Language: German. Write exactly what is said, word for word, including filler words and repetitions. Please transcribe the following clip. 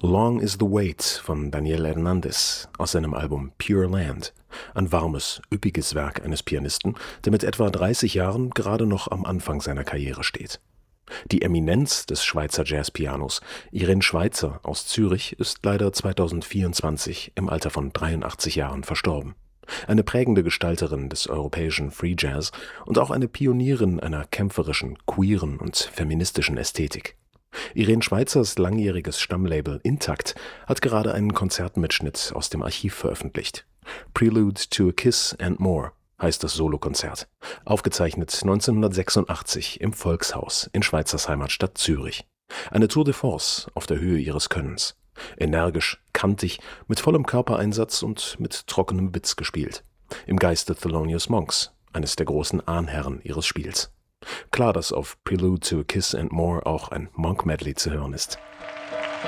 Long is the Wait von Daniel Hernandez aus seinem Album Pure Land. Ein warmes, üppiges Werk eines Pianisten, der mit etwa dreißig Jahren gerade noch am Anfang seiner Karriere steht. Die Eminenz des Schweizer Jazzpianos, Irene Schweizer aus Zürich, ist leider zweitausendvierundzwanzig im Alter von dreiundachtzig Jahren verstorben. Eine prägende Gestalterin des europäischen Free Jazz und auch eine Pionierin einer kämpferischen, queeren und feministischen Ästhetik. Irene Schweizers langjähriges Stammlabel Intakt hat gerade einen Konzertmitschnitt aus dem Archiv veröffentlicht. Prelude to a Kiss and More heißt das Solokonzert, aufgezeichnet neunzehnhundertsechsundachtzig im Volkshaus in Schweizers Heimatstadt Zürich. Eine Tour de force auf der Höhe ihres Könnens. Energisch, kantig, mit vollem Körpereinsatz und mit trockenem Witz gespielt. Im Geiste Thelonious Monks, eines der großen Ahnherren ihres Spiels. Klar, dass auf Prelude to a Kiss and More auch ein Monk-Medley zu hören ist.